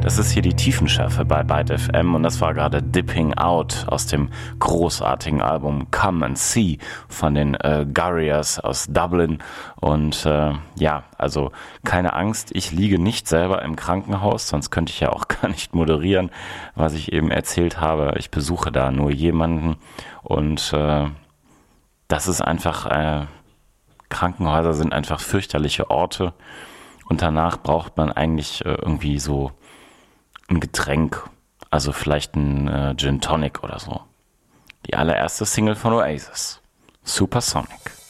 Das ist hier die Tiefenschärfe bei Byte FM und das war gerade Dipping Out aus dem großartigen Album Come and See von den Gurriers aus Dublin. Und also keine Angst, ich liege nicht selber im Krankenhaus, sonst könnte ich ja auch gar nicht moderieren, was ich eben erzählt habe. Ich besuche da nur jemanden und das ist einfach, Krankenhäuser sind einfach fürchterliche Orte und danach braucht man eigentlich irgendwie so ein Getränk, also vielleicht ein Gin Tonic oder so. Die allererste Single von Oasis, Supersonic.